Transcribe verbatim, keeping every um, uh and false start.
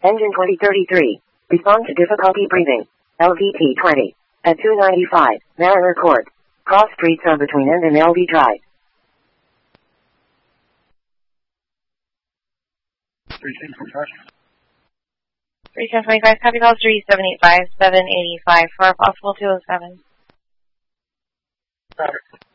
Engine twenty thirty-three. Respond to difficulty breathing. L V T twenty. At two ninety-five, Mariner Court. Cross streets are between End and L V Drive. three ten twenty-five. three ten twenty-five, copy call three seven eight five, seven eighty-five for a possible two oh seven. Got it.